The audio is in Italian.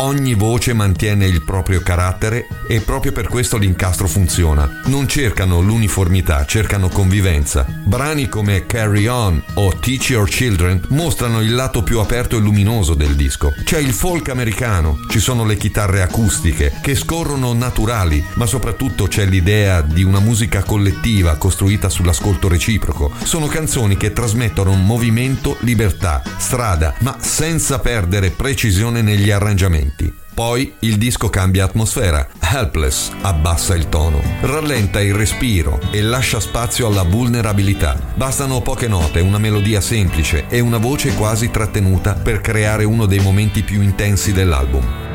Ogni voce mantiene il proprio carattere e proprio per questo l'incastro funziona. Non cercano l'uniformità, cercano convivenza. Brani come Carry On o Teach Your Children mostrano il lato più aperto e luminoso del disco. C'è il folk americano, ci sono le chitarre acustiche che scorrono naturali, ma soprattutto c'è l'idea di una musica collettiva costruita sull'ascolto reciproco. Sono canzoni che trasmettono movimento, libertà, strada, ma senza perdere precisione negli arrangiamenti. Poi il disco cambia atmosfera. Helpless abbassa il tono, rallenta il respiro e lascia spazio alla vulnerabilità. Bastano poche note, una melodia semplice e una voce quasi trattenuta per creare uno dei momenti più intensi dell'album.